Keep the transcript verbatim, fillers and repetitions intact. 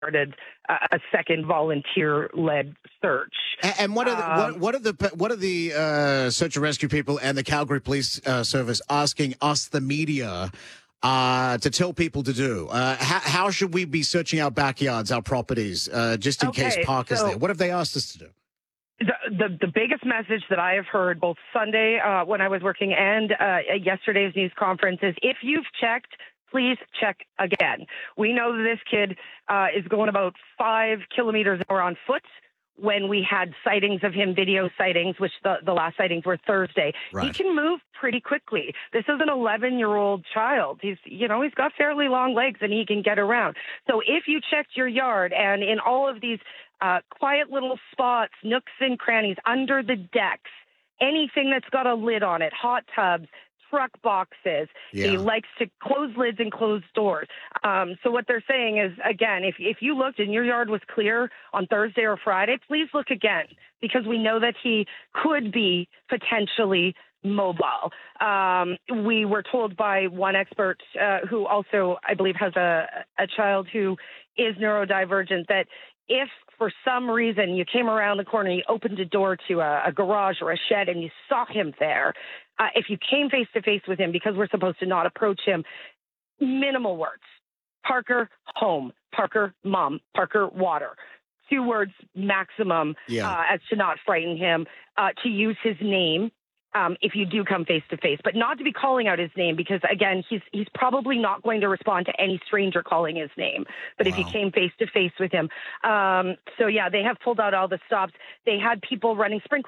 started a, a second volunteer-led search. And, and what are the, Um, what, what are the what are the uh, search and rescue people and the Calgary Police uh, Service asking us, the media, uh, to tell people to do? Uh, how, how should we be searching our backyards, our properties, uh, just in Okay, case Parker's so- there? What have they asked us to do? The, the the biggest message that I have heard both Sunday uh, when I was working and uh, at yesterday's news conference is, if you've checked, please check again. We know that this kid uh, is going about five kilometers an hour on foot. When we had sightings of him, video sightings, which the, the last sightings were Thursday, Right. he can move pretty quickly. This is an eleven-year-old child. He's, you know, he's got fairly long legs and he can get around. So if you checked your yard and in all of these uh, quiet little spots, nooks and crannies, under the decks, anything that's got a lid on it, hot tubs, truck boxes. Yeah. He likes to close lids and close doors. Um, so what they're saying is, again, if if you looked and your yard was clear on Thursday or Friday, please look again, because we know that he could be potentially mobile. Um, we were told by one expert uh, who also, I believe, has a, a child who is neurodivergent, that if for some reason you came around the corner, you opened a door to a, a garage or a shed and you saw him there, uh, if you came face to face with him, because we're supposed to not approach him, minimal words. Parker, home. Parker, mom. Parker, water. Two words maximum, Yeah. uh, as to not frighten him, uh, to use his name. Um, if you do come face to face, but not to be calling out his name, because again, he's he's probably not going to respond to any stranger calling his name. But if you Wow. came face to face with him, um, so yeah, they have pulled out all the stops. They had people running sprinkler